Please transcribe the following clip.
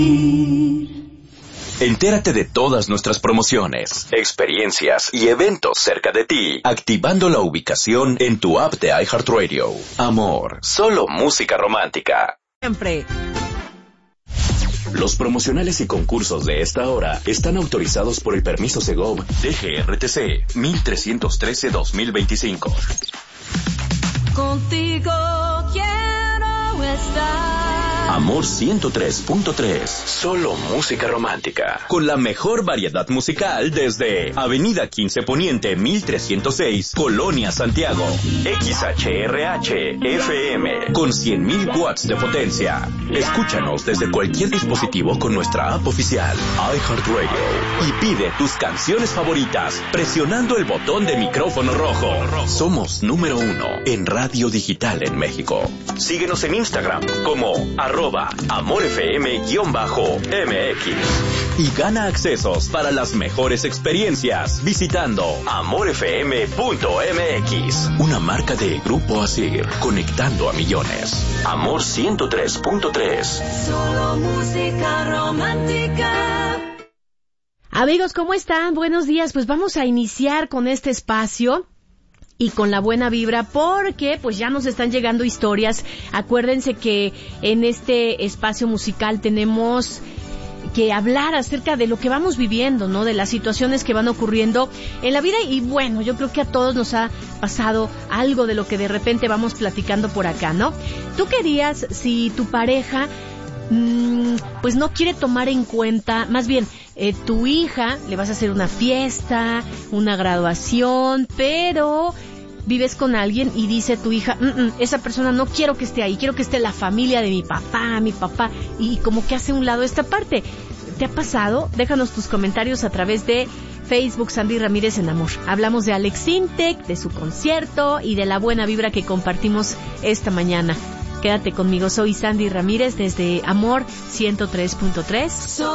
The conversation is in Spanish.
Entérate de todas nuestras promociones, experiencias y eventos cerca de ti, activando la ubicación en tu app de iHeartRadio. Amor, solo música romántica. Siempre. Los promocionales y concursos de esta hora están autorizados por el permiso Segov DGRTC 1313-2025. Contigo quiero estar. Amor 103.3, solo música romántica, con la mejor variedad musical desde Avenida 15 Poniente 1306, Colonia Santiago. XHRH FM, con 100.000 watts de potencia. Escúchanos desde cualquier dispositivo con nuestra app oficial, iHeartRadio, y pide tus canciones favoritas presionando el botón de micrófono rojo. Somos número 1 en radio digital en México. Síguenos en Instagram como @AmorFM_MX y gana accesos para las mejores experiencias visitando AmorFM.mx, una marca de Grupo Asir, conectando a millones. Amor 103.3, solo música romántica. Amigos, ¿cómo están? Buenos días. Pues vamos a iniciar con este espacio y con la buena vibra, porque pues ya nos están llegando historias. Acuérdense que en este espacio musical tenemos que hablar acerca de lo que vamos viviendo, ¿no? De las situaciones que van ocurriendo en la vida. Y bueno, yo creo que a todos nos ha pasado algo de lo que de repente vamos platicando por acá, ¿no? ¿Tú querías si tu pareja pues no quiere tomar en cuenta, más bien, tu hija, le vas a hacer una fiesta, una graduación, pero vives con alguien y dice tu hija, esa persona no quiero que esté ahí, quiero que esté la familia de mi papá, y como que hace a un lado esta parte? ¿Te ha pasado? Déjanos tus comentarios a través de Facebook, Sandy Ramírez en Amor. Hablamos de Alex Sintek, de su concierto y de la buena vibra que compartimos esta mañana. Quédate conmigo, soy Sandy Ramírez desde Amor 103.3.